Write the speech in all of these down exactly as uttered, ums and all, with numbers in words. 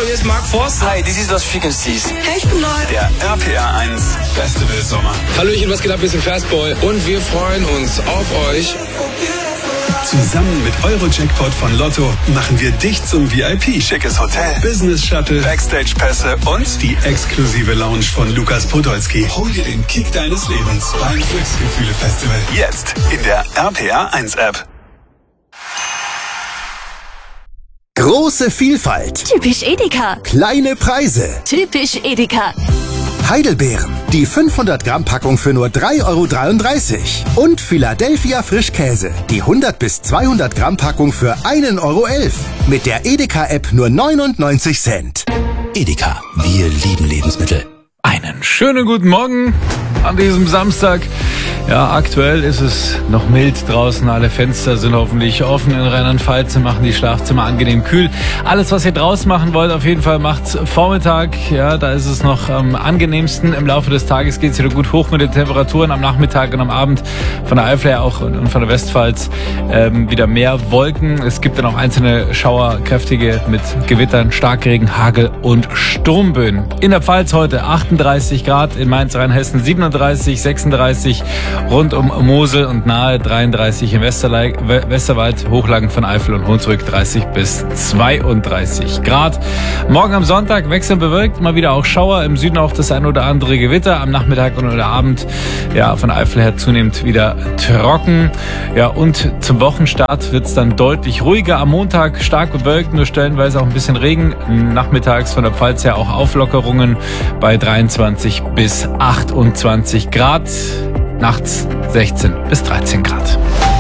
hier ist Mark Forster. Hi, this is Lost Frequencies. Hey, ich bin Leute. Der R P R eins Festival Sommer. Hallöchen, was geht ab? Wir sind Fastboy und wir freuen uns auf euch. Zusammen mit Euro-Jackpot von Lotto machen wir dich zum V I P. Schickes Hotel, Business-Shuttle, Backstage-Pässe und die exklusive Lounge von Lukas Podolski. Hol dir den Kick deines Lebens beim Glücksgefühle-Festival. Jetzt in der R P R eins App. Große Vielfalt. Typisch Edeka. Kleine Preise. Typisch Edeka. Heidelbeeren. Die fünfhundert Gramm Packung für nur drei Euro dreiunddreißig. Und Philadelphia Frischkäse. Die hundert bis zweihundert Gramm Packung für ein Euro elf. Mit der Edeka-App nur neunundneunzig Cent. Edeka, wir lieben Lebensmittel. Einen schönen guten Morgen an diesem Samstag. Ja, aktuell ist es noch mild draußen. Alle Fenster sind hoffentlich offen in Rheinland-Pfalz, machen die Schlafzimmer angenehm kühl. Alles, was ihr draußen machen wollt, auf jeden Fall macht's Vormittag. Ja, da ist es noch am angenehmsten. Im Laufe des Tages geht's wieder gut hoch mit den Temperaturen. Am Nachmittag und am Abend von der Eifel her auch und von der Westpfalz ähm, wieder mehr Wolken. Es gibt dann auch einzelne Schauer, kräftige mit Gewittern, Starkregen, Hagel und Sturmböen. In der Pfalz heute achtunddreißig Grad, in Mainz, Rheinhessen siebenunddreißig, sechsunddreißig, rund um Mosel und nahe dreiunddreißig im Westerle- Westerwald, Hochlagen von Eifel und Hunsrück dreißig bis zweiunddreißig Grad. Morgen am Sonntag wechselnd bewölkt, mal wieder auch Schauer, im Süden auch das ein oder andere Gewitter, am Nachmittag und oder Abend ja von Eifel her zunehmend wieder trocken. Ja, und zum Wochenstart wird es dann deutlich ruhiger. Am Montag stark bewölkt, nur stellenweise auch ein bisschen Regen. Nachmittags von der Pfalz her auch Auflockerungen bei dreiundzwanzig bis achtundzwanzig Grad. Nachts sechzehn bis dreizehn Grad.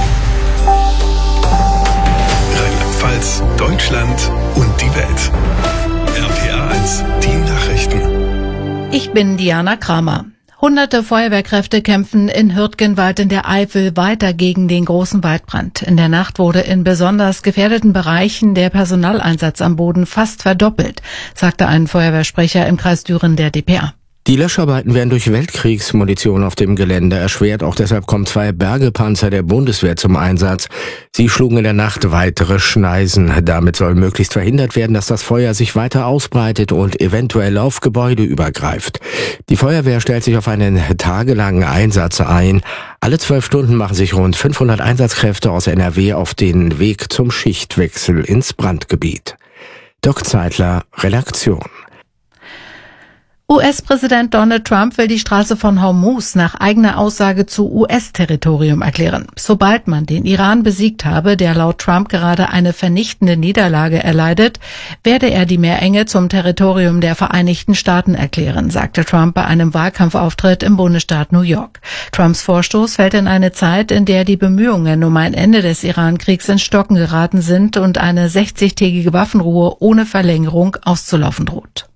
Rheinland-Pfalz, Deutschland und die Welt. R P R eins, die Nachrichten. Ich bin Diana Kramer. Hunderte Feuerwehrkräfte kämpfen in Hürtgenwald in der Eifel weiter gegen den großen Waldbrand. In der Nacht wurde in besonders gefährdeten Bereichen der Personaleinsatz am Boden fast verdoppelt, sagte ein Feuerwehrsprecher im Kreis Düren der D P A. Die Löscharbeiten werden durch Weltkriegsmunition auf dem Gelände erschwert. Auch deshalb kommen zwei Bergepanzer der Bundeswehr zum Einsatz. Sie schlugen in der Nacht weitere Schneisen. Damit soll möglichst verhindert werden, dass das Feuer sich weiter ausbreitet und eventuell auf Gebäude übergreift. Die Feuerwehr stellt sich auf einen tagelangen Einsatz ein. Alle zwölf Stunden machen sich rund fünfhundert Einsatzkräfte aus N R W auf den Weg zum Schichtwechsel ins Brandgebiet. Doc Zeitler, Redaktion. U S-Präsident Donald Trump will die Straße von Hormuz nach eigener Aussage zu U S-Territorium erklären. Sobald man den Iran besiegt habe, der laut Trump gerade eine vernichtende Niederlage erleidet, werde er die Meerenge zum Territorium der Vereinigten Staaten erklären, sagte Trump bei einem Wahlkampfauftritt im Bundesstaat New York. Trumps Vorstoß fällt in eine Zeit, in der die Bemühungen um ein Ende des Iran-Kriegs ins Stocken geraten sind und eine sechzigtägige Waffenruhe ohne Verlängerung auszulaufen droht.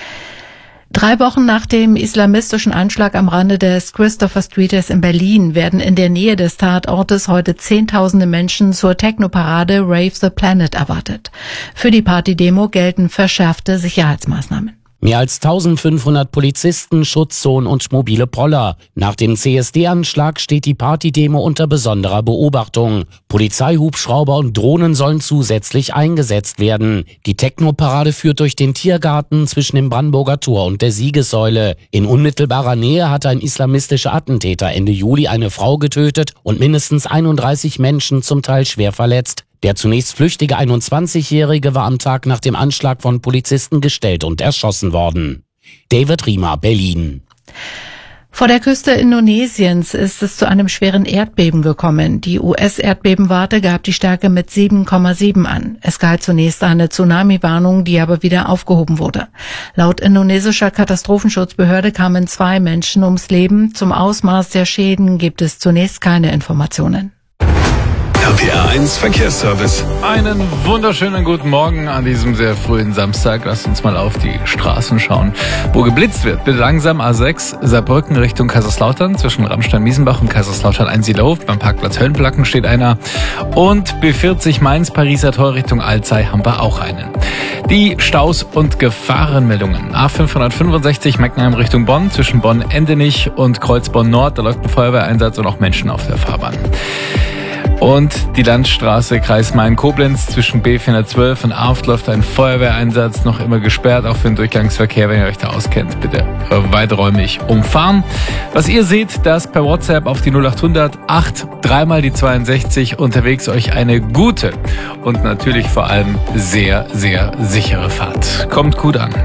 Drei Wochen nach dem islamistischen Anschlag am Rande des Christopher Streets in Berlin werden in der Nähe des Tatortes heute Zehntausende Menschen zur Technoparade Rave the Planet erwartet. Für die Partydemo gelten verschärfte Sicherheitsmaßnahmen. Mehr als eintausendfünfhundert Polizisten, Schutzzonen und mobile Poller. Nach dem C S D-Anschlag steht die Partydemo unter besonderer Beobachtung. Polizeihubschrauber und Drohnen sollen zusätzlich eingesetzt werden. Die Technoparade führt durch den Tiergarten zwischen dem Brandenburger Tor und der Siegessäule. In unmittelbarer Nähe hatte ein islamistischer Attentäter Ende Juli eine Frau getötet und mindestens einunddreißig Menschen zum Teil schwer verletzt. Der zunächst flüchtige einundzwanzigjährige war am Tag nach dem Anschlag von Polizisten gestellt und erschossen worden. David Riemer, Berlin. Vor der Küste Indonesiens ist es zu einem schweren Erdbeben gekommen. Die U S-Erdbebenwarte gab die Stärke mit sieben Komma sieben an. Es galt zunächst eine Tsunami-Warnung, die aber wieder aufgehoben wurde. Laut indonesischer Katastrophenschutzbehörde kamen zwei Menschen ums Leben. Zum Ausmaß der Schäden gibt es zunächst keine Informationen. R P R eins Verkehrsservice. Einen wunderschönen guten Morgen an diesem sehr frühen Samstag. Lasst uns mal auf die Straßen schauen, wo geblitzt wird. Bitte langsam A sechs, Saarbrücken Richtung Kaiserslautern, zwischen Ramstein-Miesenbach und Kaiserslautern-Einsiedlerhof. Beim Parkplatz Höllenplacken steht einer. Und B vierzig Mainz, Pariser Tor Richtung Alzey haben wir auch einen. Die Staus und Gefahrenmeldungen. A fünfhundertfünfundsechzig Meckenheim Richtung Bonn, zwischen Bonn-Endenich und Kreuzbonn Nord. Da läuft ein Feuerwehreinsatz und auch Menschen auf der Fahrbahn. Und die Landstraße Kreis Main-Koblenz zwischen B vierhundertzwölf und Arft läuft ein Feuerwehreinsatz, noch immer gesperrt, auch für den Durchgangsverkehr. Wenn ihr euch da auskennt, bitte weiträumig umfahren. Was ihr seht, das per WhatsApp auf die null acht hundert acht dreimal die zweiundsechzig, unterwegs euch eine gute und natürlich vor allem sehr, sehr sichere Fahrt. Kommt gut an.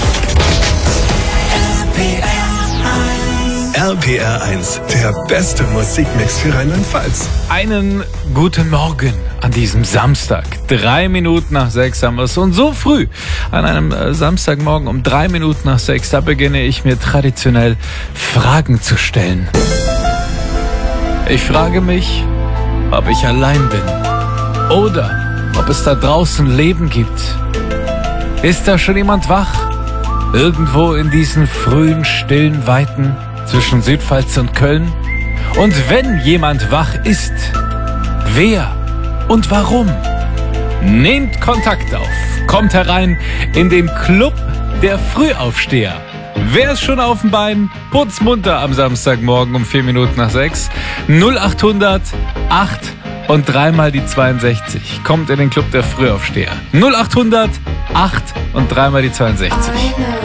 R P R eins, der beste Musikmix für Rheinland-Pfalz. Einen guten Morgen an diesem Samstag. Drei Minuten nach sechs haben wir es. Und so früh an einem äh, Samstagmorgen um drei Minuten nach sechs, da beginne ich mir traditionell Fragen zu stellen. Ich frage mich, ob ich allein bin oder ob es da draußen Leben gibt. Ist da schon jemand wach? Irgendwo in diesen frühen, stillen Weiten zwischen Südpfalz und Köln? Und wenn jemand wach ist, wer und warum? Nehmt Kontakt auf, kommt herein in den Club der Frühaufsteher. Wer ist schon auf dem Bein? Putzmunter am Samstagmorgen um vier Minuten nach sechs. null acht hundert acht und dreimal die zweiundsechzig. Kommt in den Club der Frühaufsteher. null acht hundert acht und dreimal die zweiundsechzig.